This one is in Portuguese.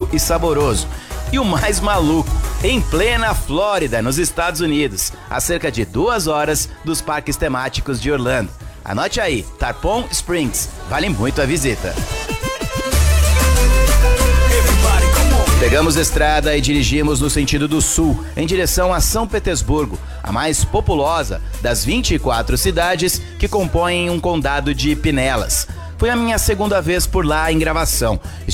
seguro e saboroso. E o mais maluco, em plena Flórida, nos Estados Unidos, a cerca de 2 horas dos parques temáticos de Orlando. Anote aí, Tarpon Springs, vale muito a visita. Pegamos a estrada e dirigimos no sentido do sul, em direção a São Petersburgo, a mais populosa das 24 cidades que compõem um condado de Pinellas. Foi a minha segunda vez por lá em gravação.